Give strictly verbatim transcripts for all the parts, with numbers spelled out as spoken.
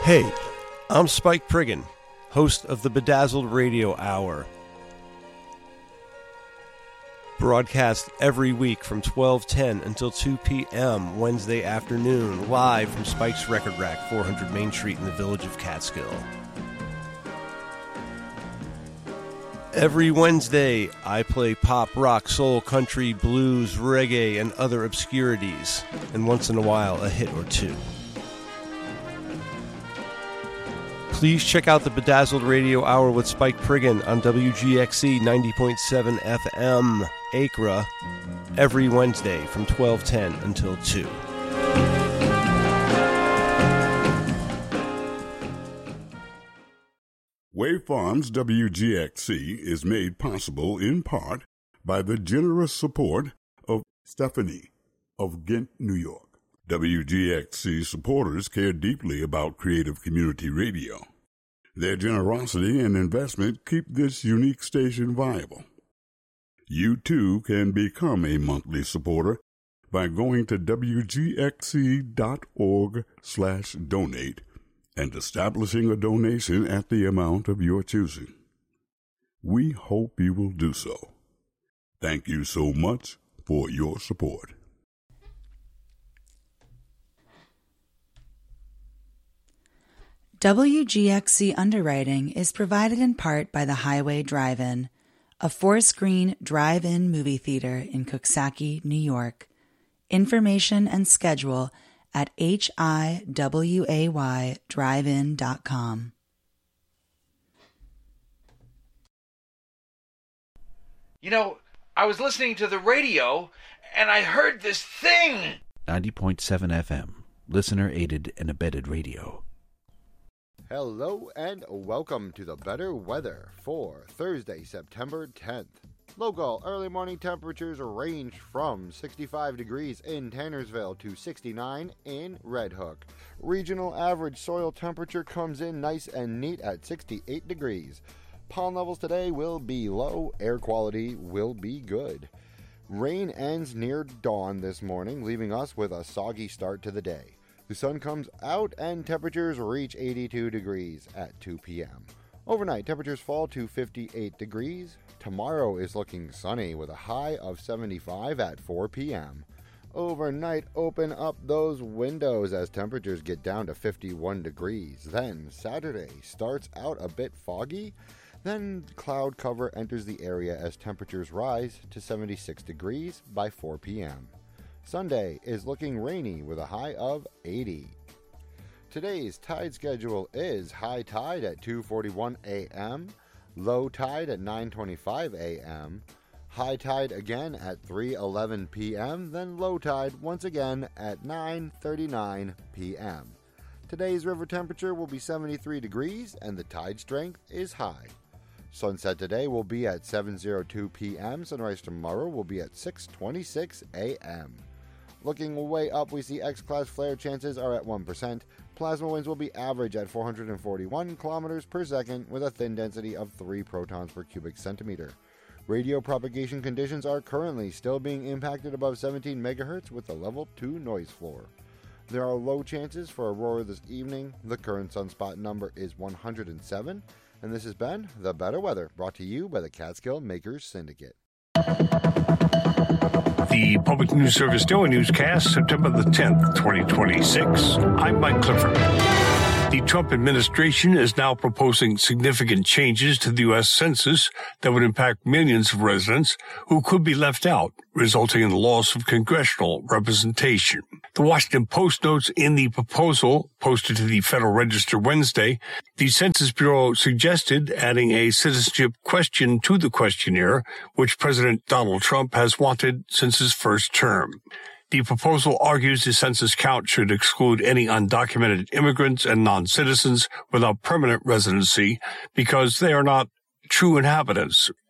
Hey, I'm Spike Priggan, host of the Bedazzled Radio Hour. Broadcast every week from twelve ten until two p.m. Wednesday afternoon, live from Spike's Record Rack, four hundred Main Street in the village of Catskill. Every Wednesday, I play pop, rock, soul, country, blues, reggae, and other obscurities, and once in a while, a hit or two. Please check out the Bedazzled Radio Hour with Spike Priggan on W G X C ninety point seven F M, Acra, every Wednesday from twelve ten until two. Wave Farms W G X C is made possible in part by the generous support of Stephanie of Ghent, New York. W G X C supporters care deeply about creative community radio. Their generosity and investment keep this unique station viable. You too can become a monthly supporter by going to W G X C dot org slash donate and establishing a donation at the amount of your choosing. We hope you will do so. Thank you so much for your support. W G X C underwriting is provided in part by the Highway Drive-In, a four-screen drive-in movie theater in Coxsackie, New York. Information and schedule at H I W A Y drive in dot com. You know, I was listening to the radio, and I heard this thing! ninety point seven F M, listener-aided and abetted radio. Hello and welcome to the better weather for Thursday, September tenth. Local early morning temperatures range from sixty-five degrees in Tannersville to sixty-nine in Red Hook. Regional average soil temperature comes in nice and neat at sixty-eight degrees. Pollen levels today will be low, air quality will be good. Rain ends near dawn this morning, leaving us with a soggy start to the day. The sun comes out and temperatures reach eighty-two degrees at two p.m. Overnight, temperatures fall to fifty-eight degrees. Tomorrow is looking sunny with a high of seventy-five at four p.m. Overnight, open up those windows as temperatures get down to fifty-one degrees. Then, Saturday starts out a bit foggy. Then, cloud cover enters the area as temperatures rise to seventy-six degrees by four p.m. Sunday is looking rainy with a high of eighty. Today's tide schedule is high tide at two forty-one a.m., low tide at nine twenty-five a.m., high tide again at three eleven p.m., then low tide once again at nine thirty-nine p.m. Today's river temperature will be seventy-three degrees and the tide strength is high. Sunset today will be at seven oh two p.m., sunrise tomorrow will be at six twenty-six a.m. Looking way up, we see X-class flare chances are at one percent. Plasma winds will be average at four hundred forty-one kilometers per second with a thin density of three protons per cubic centimeter. Radio propagation conditions are currently still being impacted above seventeen megahertz with a level two noise floor. There are low chances for aurora this evening. The current sunspot number is one hundred seven. And this has been The Better Weather, brought to you by the Catskill Makers Syndicate. The Public News Service Daily Newscast, September the tenth, twenty twenty-six. I'm Mike Clifford. The Trump administration is now proposing significant changes to the U S Census that would impact millions of residents who could be left out, resulting in the loss of congressional representation. The Washington Post notes in the proposal posted to the Federal Register Wednesday, the Census Bureau suggested adding a citizenship question to the questionnaire, which President Donald Trump has wanted since his first term. The proposal argues the census count should exclude any undocumented immigrants and non-citizens without permanent residency because they are not true inhabitants.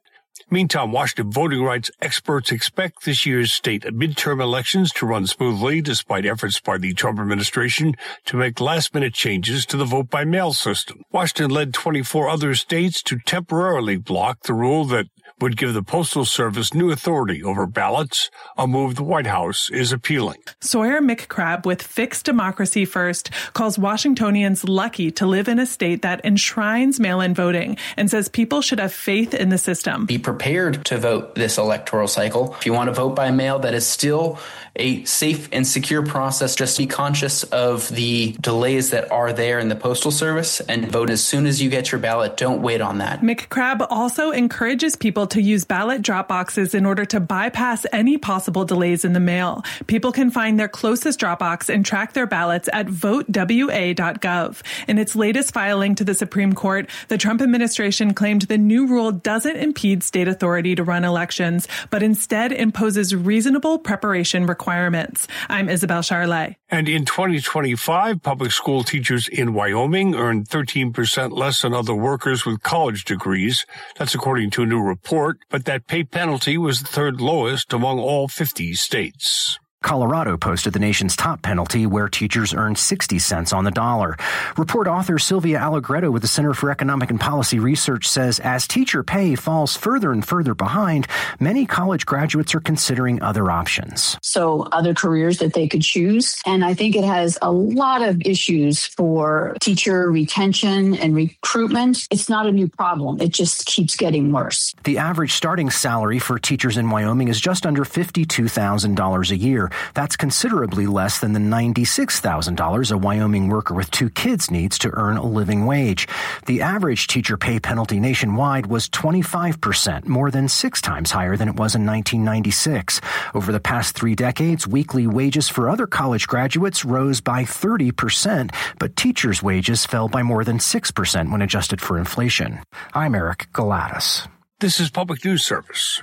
Meantime, Washington voting rights experts expect this year's state midterm elections to run smoothly despite efforts by the Trump administration to make last-minute changes to the vote-by-mail system. Washington led twenty-four other states to temporarily block the rule that would give the Postal Service new authority over ballots, a move the White House is appealing. Sawyer McCrabb with Fix Democracy First calls Washingtonians lucky to live in a state that enshrines mail-in voting and says people should have faith in the system. Be prepared to vote this electoral cycle. If you want to vote by mail, that is still a safe and secure process. Just be conscious of the delays that are there in the Postal Service and vote as soon as you get your ballot. Don't wait on that. McCrabb also encourages people to use ballot drop boxes in order to bypass any possible delays in the mail. People can find their closest drop box and track their ballots at vote w a dot gov. In its latest filing to the Supreme Court, the Trump administration claimed the new rule doesn't impede state authority to run elections, but instead imposes reasonable preparation requirements. I'm Isabel Charlet. And in twenty twenty-five, public school teachers in Wyoming earned thirteen percent less than other workers with college degrees. That's according to a new report, but that pay penalty was the third lowest among all fifty states. Colorado posted the nation's top penalty, where teachers earned sixty cents on the dollar. Report author Sylvia Allegretto with the Center for Economic and Policy Research says as teacher pay falls further and further behind, many college graduates are considering other options. So other careers that they could choose. And I think it has a lot of issues for teacher retention and recruitment. It's not a new problem. It just keeps getting worse. The average starting salary for teachers in Wyoming is just under fifty-two thousand dollars a year. That's considerably less than the ninety-six thousand dollars a Wyoming worker with two kids needs to earn a living wage. The average teacher pay penalty nationwide was twenty-five percent, more than six times higher than it was in nineteen ninety-six. Over the past three decades, weekly wages for other college graduates rose by thirty percent, but teachers' wages fell by more than six percent when adjusted for inflation. I'm Eric Galatis. This is Public News Service.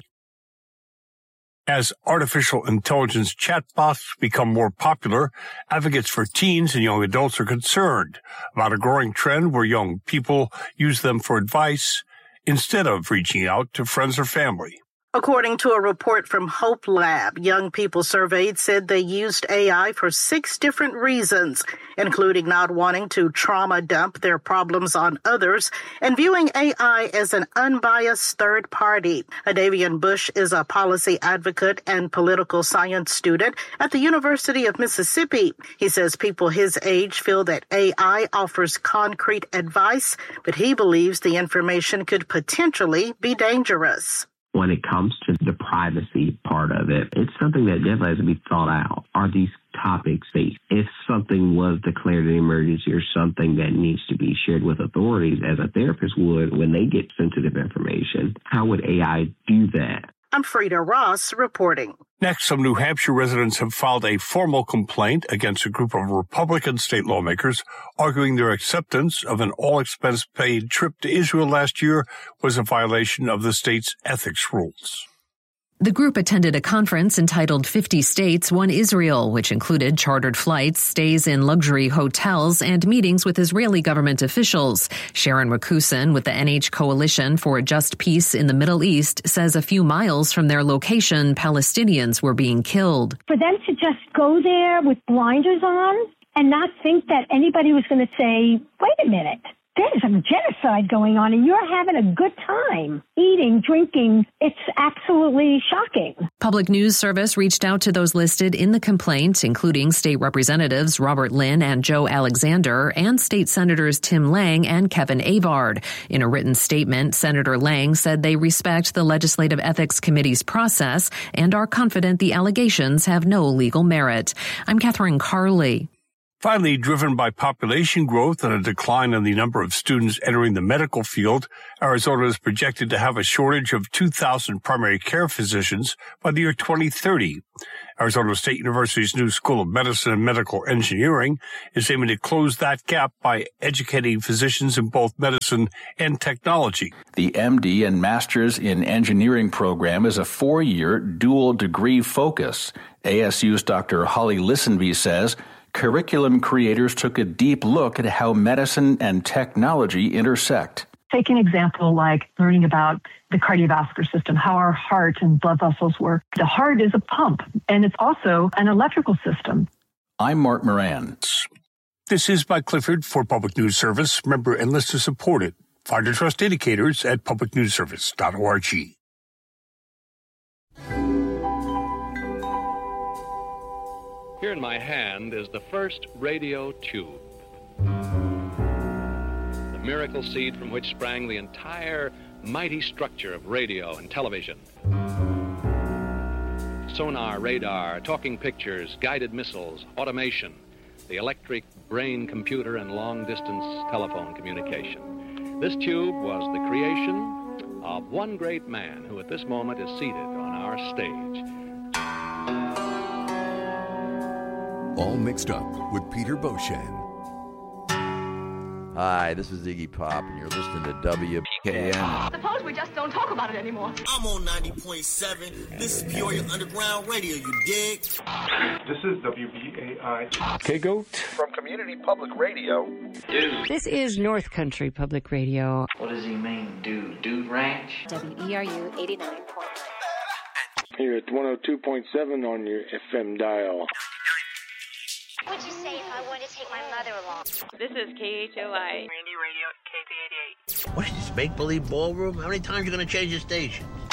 As artificial intelligence chatbots become more popular, advocates for teens and young adults are concerned about a growing trend where young people use them for advice instead of reaching out to friends or family. According to a report from Hope Lab, young people surveyed said they used A I for six different reasons, including not wanting to trauma dump their problems on others and viewing A I as an unbiased third party. Adavian Bush is a policy advocate and political science student at the University of Mississippi. He says people his age feel that A I offers concrete advice, but he believes the information could potentially be dangerous. When it comes to the privacy part of it, it's something that definitely has to be thought out. Are these topics safe? If something was declared an emergency or something that needs to be shared with authorities, as a therapist would when they get sensitive information, how would A I do that? I'm Frida Ross reporting. Next, some New Hampshire residents have filed a formal complaint against a group of Republican state lawmakers, arguing their acceptance of an all-expense-paid trip to Israel last year was a violation of the state's ethics rules. The group attended a conference entitled fifty States, One Israel, which included chartered flights, stays in luxury hotels, and meetings with Israeli government officials. Sharon Rakusin with the N H Coalition for a Just Peace in the Middle East says a few miles from their location, Palestinians were being killed. For them to just go there with blinders on and not think that anybody was going to say, wait a minute, there's a genocide going on and you're having a good time eating, drinking. It's absolutely shocking. Public News Service reached out to those listed in the complaint, including state representatives Robert Lynn and Joe Alexander and state senators Tim Lang and Kevin Avard. In a written statement, Senator Lang said they respect the Legislative Ethics Committee's process and are confident the allegations have no legal merit. I'm Catherine Carley. Finally, driven by population growth and a decline in the number of students entering the medical field, Arizona is projected to have a shortage of two thousand primary care physicians by the year twenty thirty. Arizona State University's new School of Medicine and Medical Engineering is aiming to close that gap by educating physicians in both medicine and technology. The M D and Master's in Engineering program is a four-year dual degree focus. A S U's Doctor Holly Lisenby says curriculum creators took a deep look at how medicine and technology intersect. Take an example like learning about the cardiovascular system, how our heart and blood vessels work. The heart is a pump, and it's also an electrical system. I'm Mark Moran. This is Mike Clifford for Public News Service, member and listener supported. Find our trust indicators at public news service dot org. Here in my hand is the first radio tube. The miracle seed from which sprang the entire mighty structure of radio and television. Sonar, radar, talking pictures, guided missiles, automation, the electric brain computer, and long-distance telephone communication. This tube was the creation of one great man who at this moment is seated on our stage. All Mixed Up with Peter Beauchene. Hi, this is Iggy Pop, and you're listening to W P K N. Suppose we just don't talk about it anymore. I'm on ninety point seven. This is Peoria Underground Radio, you dig? This is W B A I. K-Goat. From Community Public Radio. Dude. This is North Country Public Radio. What does he mean, dude? Dude Ranch? W E R U eighty-nine point nine. Here at one oh two point seven on your F M dial. What would you say if I wanted to take my mother along? This is K H O I. Randy Radio, K P eighty-eight. What's this make-believe ballroom? How many times are you going to change the stations?